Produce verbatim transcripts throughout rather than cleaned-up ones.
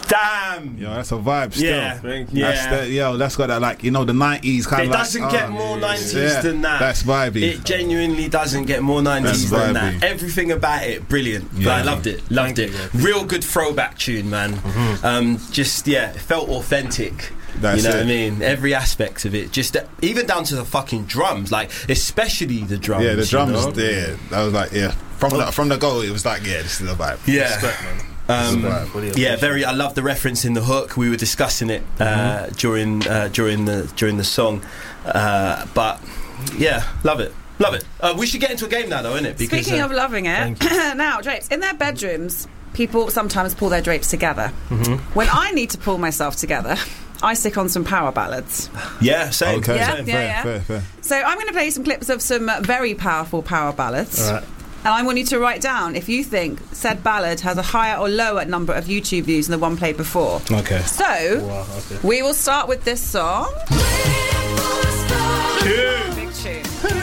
Damn. Yo, that's a vibe still. Yeah. Thank you. That's Yeah. the, yo, that's got that, like, you know, the nineties kind It of like... doesn't get oh, more nineties yeah, than that. That's vibey. It genuinely doesn't get more nineties That's than vibey. that. Everything about it, brilliant. Yeah. Like, I loved it. Loved Thank it. you, Real good throwback tune, man. Mm-hmm. Um, just, yeah, it felt authentic. That's you know it. what I mean? Every aspect of it. Just uh, even down to the fucking drums. Like, especially the drums. Yeah, the you drums, know? yeah. That was like, yeah. From the, from the go, it was like, yeah, this is a vibe. Yeah. Respect, man. Um, Respect. yeah, very. I love the reference in the hook. We were discussing it uh, Mm-hmm. during uh, during the during the song, uh, but yeah, love it, love it. Uh, we should get into a game now, though, innit? Because Speaking uh, of loving it, now drapes in their bedrooms. People sometimes pull their drapes together. Mm-hmm. When I need to pull myself together, I stick on some power ballads. yeah, same. Okay, Yeah, same. yeah, fair, yeah. fair, fair. So I'm going to play some clips of some uh, very powerful power ballads. All right. And I want you to write down if you think said ballad has a higher or lower number of YouTube views than the one played before. Okay. So, Wow, okay. we will start with this song. Big tune.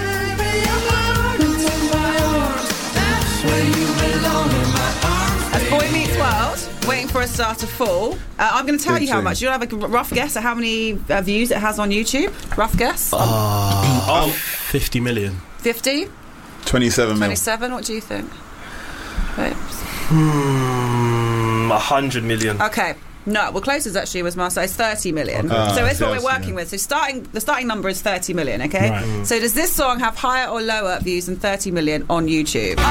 As Boy Meets World, waiting for a star to fall. Uh, I'm going to tell Big you how tune. much. You have a rough guess at how many uh, views it has on YouTube? Rough guess? Oh, fifty million. fifty? twenty-seven mil. twenty-seven? What do you think? Right. Hmm, a hundred million. Okay. No, well, closest actually was Marseille. It's thirty million. Okay. So Ah, it's what yes, we're working yeah. with. So starting the starting number is thirty million. Okay. Right. So does this song have higher or lower views than thirty million on YouTube?